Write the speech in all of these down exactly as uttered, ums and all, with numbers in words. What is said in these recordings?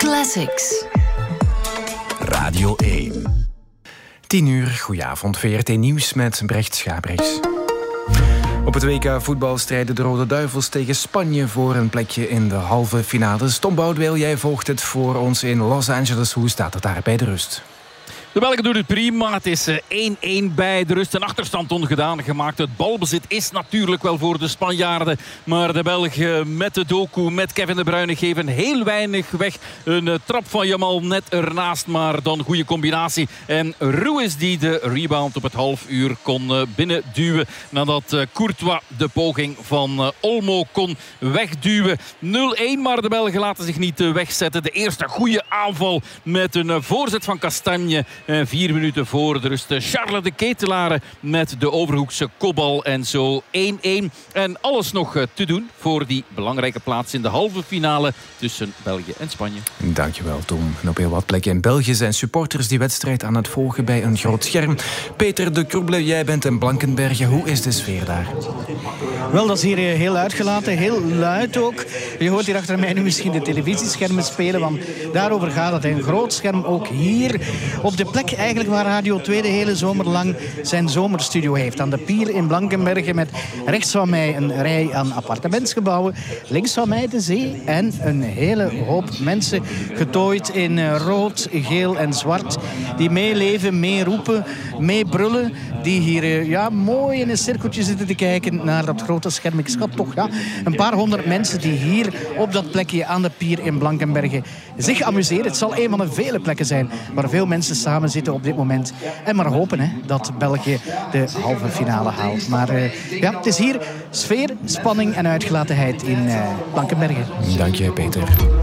Classics. Radio één. tien uur, goedenavond, V R T Nieuws met Brecht Schabriks. Op het W K voetbal strijden de Rode Duivels tegen Spanje voor een plekje in de halve finales. Tom Boudewijn, jij volgt het voor ons in Los Angeles. Hoe staat het daar bij de rust? De Belgen doen het prima. Het is één-één bij de rust. Een achterstand ongedaan gemaakt. Het balbezit is natuurlijk wel voor de Spanjaarden. Maar de Belgen met de Doku, met Kevin De Bruyne geven heel weinig weg. Een trap van Jamal net ernaast. Maar dan goede combinatie. En Ruiz die de rebound op het half uur kon binnenduwen. Nadat Courtois de poging van Olmo kon wegduwen. nul-één, maar de Belgen laten zich niet wegzetten. De eerste goede aanval met een voorzet van Castagne. Vier minuten voor de rust. Charles de Ketelaere met de Overhoekse kopbal. En zo één-één. En alles nog te doen voor die belangrijke plaats in de halve finale tussen België en Spanje. Dankjewel, Tom. En op heel wat plekken in België zijn supporters die wedstrijd aan het volgen bij een groot scherm. Peter de Kroebele, jij bent in Blankenberge. Hoe is de sfeer daar? Wel, dat is hier heel uitgelaten. Heel luid ook. Je hoort hier achter mij nu misschien de televisieschermen spelen. Want daarover gaat het. Een groot scherm ook hier op de plek eigenlijk waar Radio twee de hele zomer lang zijn zomerstudio heeft. Aan de pier in Blankenberge met rechts van mij een rij aan appartementsgebouwen. Links van mij de zee en een hele hoop mensen getooid in rood, geel en zwart. Die meeleven, meeroepen, meebrullen. Die hier ja, mooi in een cirkeltje zitten te kijken naar dat grote scherm. Ik schat toch ja, een paar honderd mensen die hier op dat plekje aan de pier in Blankenberge zich amuseren. Het zal een van de vele plekken zijn waar veel mensen samen zitten op dit moment. En maar hopen hè, dat België de halve finale haalt. Maar uh, ja, het is hier sfeer, spanning en uitgelatenheid in uh, Blankenberge. Dank je, Peter.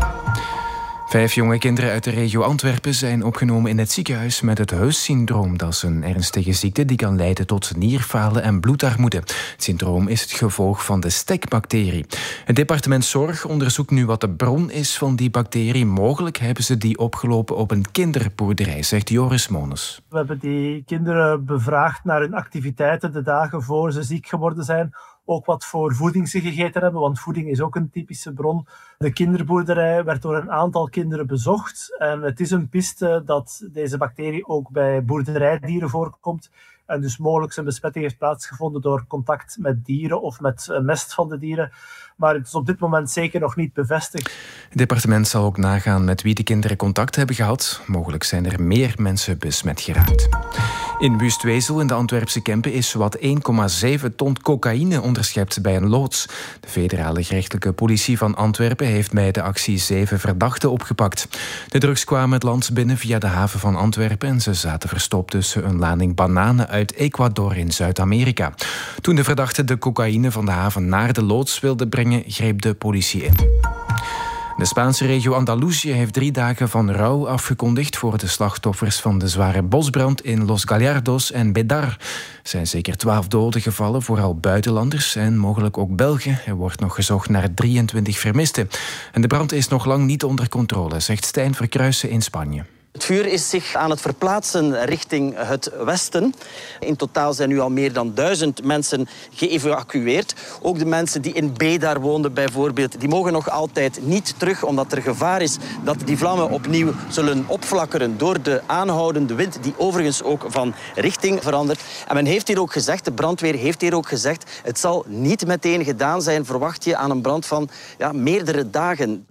Vijf jonge kinderen uit de regio Antwerpen zijn opgenomen in het ziekenhuis met het Heus-syndroom. Dat is een ernstige ziekte die kan leiden tot nierfalen en bloedarmoede. Het syndroom is het gevolg van de stekbacterie. Het departement Zorg onderzoekt nu wat de bron is van die bacterie. Mogelijk hebben ze die opgelopen op een kinderboerderij, zegt Joris Mones. We hebben die kinderen bevraagd naar hun activiteiten de dagen voor ze ziek geworden zijn. Ook wat voor voeding ze gegeten hebben, want voeding is ook een typische bron. De kinderboerderij werd door een aantal kinderen bezocht. En het is een piste dat deze bacterie ook bij boerderijdieren voorkomt. En dus mogelijk zijn besmetting heeft plaatsgevonden door contact met dieren of met mest van de dieren. Maar het is op dit moment zeker nog niet bevestigd. Het departement zal ook nagaan met wie de kinderen contact hebben gehad. Mogelijk zijn er meer mensen besmet geraakt. In Wustwezel in de Antwerpse Kempen is zowat één komma zeven ton cocaïne onderschept bij een loods. De federale gerechtelijke politie van Antwerpen heeft bij de actie zeven verdachten opgepakt. De drugs kwamen het land binnen via de haven van Antwerpen en ze zaten verstopt tussen een lading bananen uit Ecuador in Zuid-Amerika. Toen de verdachten de cocaïne van de haven naar de loods wilden brengen, greep de politie in. De Spaanse regio Andalusië heeft drie dagen van rouw afgekondigd voor de slachtoffers van de zware bosbrand in Los Gallardos en Bédar. Er zijn zeker twaalf doden gevallen, vooral buitenlanders en mogelijk ook Belgen. Er wordt nog gezocht naar drieëntwintig vermisten. En de brand is nog lang niet onder controle, zegt Stijn Verkruijsen in Spanje. Het vuur is zich aan het verplaatsen richting het westen. In totaal zijn nu al meer dan duizend mensen geëvacueerd. Ook de mensen die in Bédar woonden bijvoorbeeld, die mogen nog altijd niet terug, omdat er gevaar is dat die vlammen opnieuw zullen opflakkeren door de aanhoudende wind, die overigens ook van richting verandert. En men heeft hier ook gezegd, de brandweer heeft hier ook gezegd, het zal niet meteen gedaan zijn, verwacht je aan een brand van ja, meerdere dagen.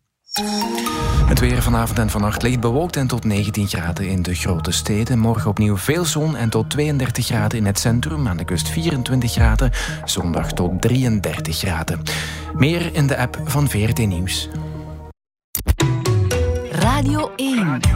Het weer vanavond en vannacht licht bewolkt en tot negentien graden in de grote steden. Morgen opnieuw veel zon en tot tweeëndertig graden in het centrum. Aan de kust vierentwintig graden. Zondag tot drieëndertig graden. Meer in de app van V R T Nieuws. Radio één.